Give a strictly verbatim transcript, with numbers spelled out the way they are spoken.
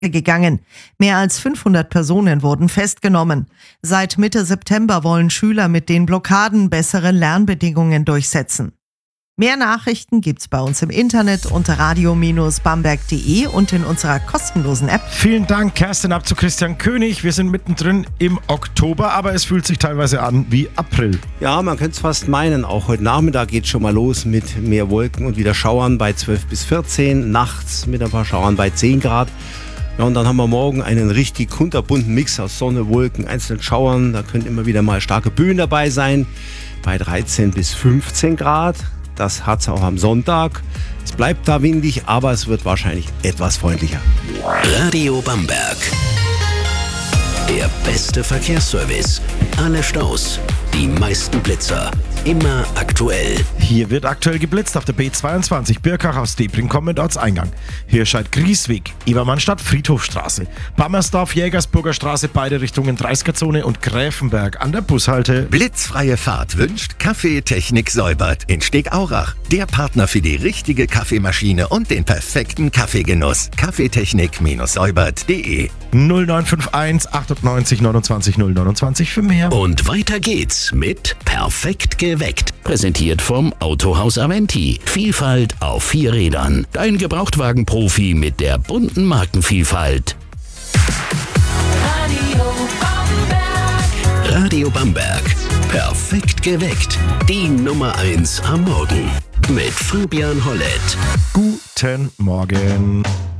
gegangen. Mehr als fünfhundert Personen wurden festgenommen. Seit Mitte September wollen Schüler mit den Blockaden bessere Lernbedingungen durchsetzen. Mehr Nachrichten gibt's bei uns im Internet unter radio Bindestrich bamberg punkt de und in unserer kostenlosen App. Vielen Dank, Kerstin, ab zu Christian König. Wir sind mittendrin im Oktober, aber es fühlt sich teilweise an wie April. Ja, man könnte es fast meinen. Auch heute Nachmittag geht es schon mal los mit mehr Wolken und wieder Schauern bei zwölf bis vierzehn. Nachts mit ein paar Schauern bei zehn Grad. Ja, und dann haben wir morgen einen richtig kunterbunten Mix aus Sonne, Wolken, einzelnen Schauern. Da können immer wieder mal starke Böen dabei sein bei dreizehn bis fünfzehn Grad. Das hat es auch am Sonntag. Es bleibt da windig, aber es wird wahrscheinlich etwas freundlicher. Radio Bamberg. Der beste Verkehrsservice. Alle Staus, die meisten Blitzer. Immer aktuell. Hier wird aktuell geblitzt auf der B zweiundzwanzig Birkach aus Debring kommend Ortseingang. Hirscheid-Griesweg, Ebermannstadt Friedhofstraße, Bammersdorf Jägersburger Straße beide Richtungen dreißiger Zone und Gräfenberg an der Bushalte. Blitzfreie Fahrt wünscht Kaffeetechnik Säubert in Stegaurach. Der Partner für die richtige Kaffeemaschine und den perfekten Kaffeegenuss. Kaffeetechnik-säubert punkt de null neun fünf eins achtundneunzig neunundzwanzig null neunundzwanzig für mehr. Und weiter geht's mit Perfekt geweckt. Präsentiert vom Autohaus Aventi. Vielfalt auf vier Rädern. Dein Gebrauchtwagenprofi mit der bunten Markenvielfalt. Radio Bamberg. Radio Bamberg. Perfekt geweckt. Die Nummer eins am Morgen. Mit Fabian Hollett. Guten Morgen.